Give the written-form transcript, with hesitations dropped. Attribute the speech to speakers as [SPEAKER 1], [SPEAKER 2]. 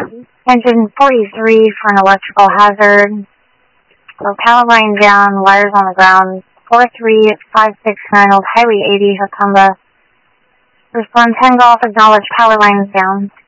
[SPEAKER 1] Engine 43 for an electrical hazard. So power line down, wires on the ground. 43569 Old Highway 80, Hercomba. Respond 10 Golf, acknowledge power lines down.